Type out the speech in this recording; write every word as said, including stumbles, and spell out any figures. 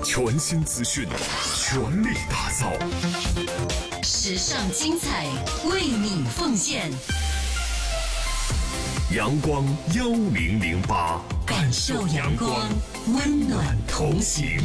全新资讯，全力打造时尚精彩，为你奉献。 阳光幺零零八， 感受阳光，温暖同行。